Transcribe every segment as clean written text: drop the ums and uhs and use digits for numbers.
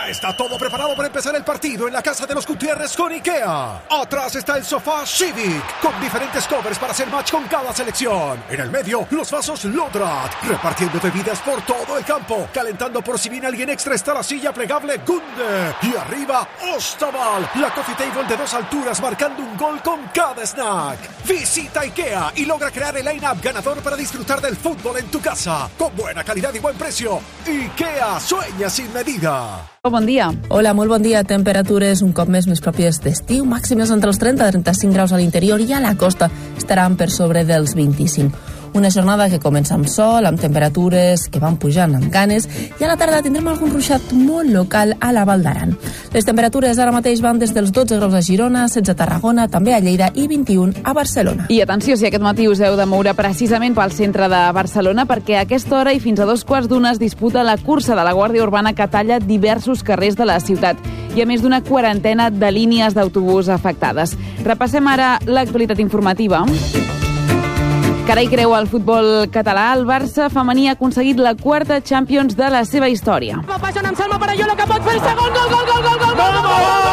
Ya está todo preparado para empezar el partido en la casa de los Gutiérrez con IKEA. Atrás está el sofá Civic, con diferentes covers para hacer match con cada selección. En el medio, los vasos Lodrat, repartiendo bebidas por todo el campo. Calentando por si viene alguien extra está la silla plegable Gunde. Y arriba, Ostaval, la coffee table de 2 alturas marcando un gol con cada snack. Visita IKEA y logra crear el line-up ganador para disfrutar del fútbol en tu casa. Con buena calidad y buen precio. IKEA, sueña sin medida. Bon dia. Hola, molt bon dia. Temperatures un cop més pròpies d'estiu, màximes entre els 30 i 35 graus a l'interior i a la costa estaran per sobre dels 25. Una jornada que comença amb sol, amb temperatures que van pujant amb ganes, i a la tarda tindrem algun ruixat molt local a la Val d'Aran. Les temperatures ara mateix van des dels 12 graus a Girona, 16 a Tarragona, també a Lleida i 21 a Barcelona. I atenció, si aquest matí us heu de moure precisament pel centre de Barcelona, perquè a aquesta hora i fins a 2:15 es disputa la cursa de la Guàrdia Urbana que talla diversos carrers de la ciutat. Hi ha més d'una quarantena de línies d'autobús afectades. Repassem ara l'actualitat informativa. Cara i creu al futbol català, el Barça femení ha aconseguit la 4ª Champions de la seva història. Passen amb Salma Parayolo, que pot fer el segon gol, gol, gol, gol, gol, gol,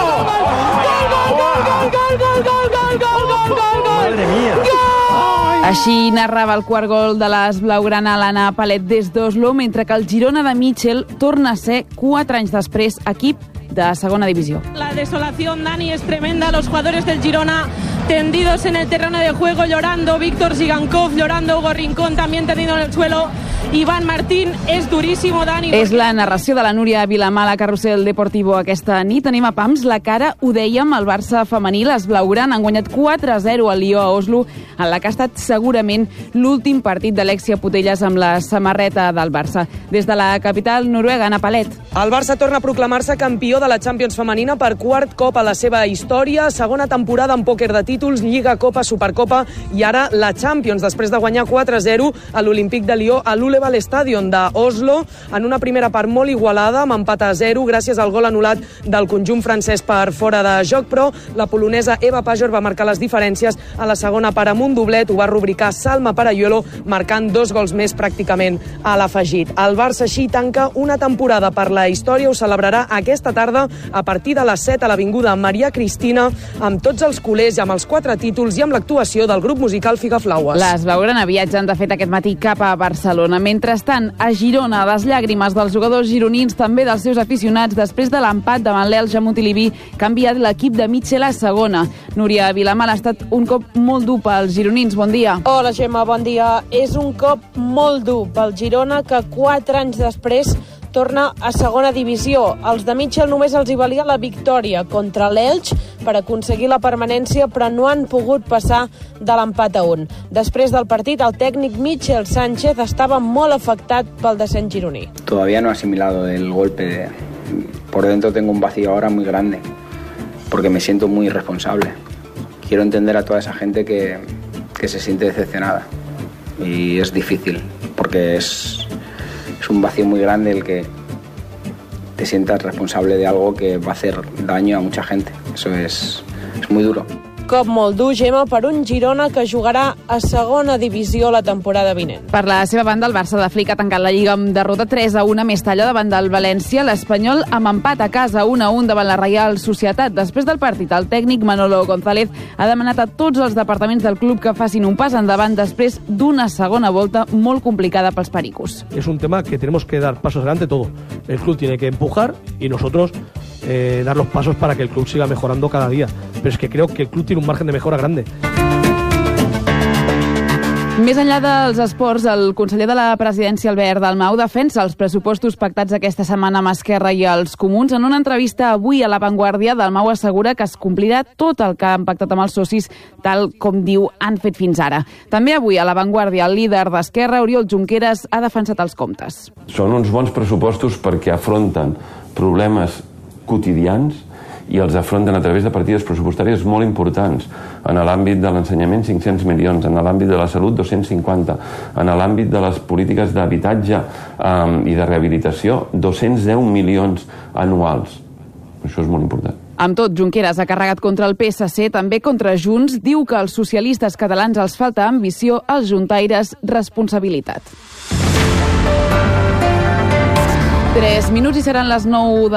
Madre mía. Així narrava el quart gol de les blaugrana l'Anna Palet des d'Oslo, mentre que el Girona de Mitchell torna a ser 4 anys després equip de segona divisió. La desolación, Dani, es tremenda. Los jugadores del Girona tendidos en el terreno de juego, llorando. Víctor Zigankov llorando, Hugo Rincón también tendido en el suelo. Iván Martín, és durísimo, Dani. És la narració de la Núria Vilamà, la Carrusel Deportivo aquesta nit. Tenim a pams la cara, ho dèiem, el Barça femení. Les blaugrana han guanyat 4-0 al Lió a Oslo, en la que ha estat segurament l'últim partit d'Alexia Putellas amb la samarreta del Barça. Des de la capital noruega, Anna Palet. El Barça torna a proclamar-se campió de la Champions femenina per 4 cop a la seva història, segona temporada en pòquer de títols, Lliga, Copa, Supercopa i ara la Champions, després de guanyar 4-0 a l'Olímpic de Lió a l'Uleval Stadion d'Oslo, en una primera part molt igualada, amb empat a 0, gràcies al gol anul·lat del conjunt francès per fora de joc, però la polonesa Eva Pajor va marcar les diferències a la segona part amb un doblet, ho va rubricar Salma Parayolo, marcant 2 gols més pràcticament a l'afegit. El Barça així tanca una temporada per la història, ho celebrarà aquesta tarda a partir de les 7 a l'Avinguda Maria Cristina, amb tots els culers i amb els 4 títols i amb l'actuació del grup musical Figaflaues. Les blaugrana viatgen, de fet, aquest matí cap a Barcelona. Mentrestant, a Girona, les llàgrimes dels jugadors gironins, també dels seus aficionats, després de l'empat davant l'Elx Montilivi, que ha enviat l'equip de Mitchell a segona. Núria Vilamà, ha estat un cop molt dur pels gironins. Bon dia. Hola, Gemma, bon dia. És un cop molt dur pel Girona, que 4 anys després torna a segona divisió. Els de Mitchell només els hi valia la victòria contra l'Elx per aconseguir la permanència, però no han pogut passar de l'empat a 1. Després del partit, el tècnic Michel Sánchez estava molt afectat pel descens gironí. Todavía no he asimilado el golpe. Por dentro tengo un vacío ahora muy grande, porque me siento muy irresponsable. Quiero entender a toda esa gente que se siente decepcionada. Y es difícil, porque es un vacío muy grande el que te sientas responsable de algo que va a hacer daño a mucha gente. Eso es muy duro. Cop molt dur, Gemma, per un Girona que jugarà a segona divisió la temporada vinent. Per la seva banda, el Barça de Flick ha tancat la Lliga amb derrota 3-1 a Mestalla davant del València. L'Espanyol amb empat a casa 1-1 davant la Reial Societat. Després del partit, el tècnic Manolo González ha demanat a tots els departaments del club que facin un pas endavant després d'una segona volta molt complicada pels pericos. Es un tema que tenemos que dar pasos adelante todo. El club tiene que empujar y nosotros dar los pasos para que el club siga mejorando cada día. Pero es que creo que el club tiene un margen de mejora grande. Més enllà dels esports, el conseller de la Presidència, Albert Dalmau, defensa els pressupostos pactats aquesta setmana amb Esquerra i els Comuns. En una entrevista avui a La Vanguardia, Dalmau assegura que es complirà tot el que han pactat amb els socis, tal com diu han fet fins ara. També avui a La Vanguardia, el líder d'Esquerra, Oriol Junqueras, ha defensat els comptes. Són uns bons pressupostos perquè afronten problemes quotidians i els afronten a través de partides pressupostàries molt importants. En l'àmbit de l'ensenyament, 500 milions, en l'àmbit de la salut, 250, en l'àmbit de les polítiques d'habitatge i de rehabilitació, 210 milions anuals. Això és molt important. Amb tot, Junqueras ha carregat contra el PSC, també contra Junts. Diu que als socialistes catalans els falta ambició, als juntaires responsabilitat. 3 minuts i seran les 9 de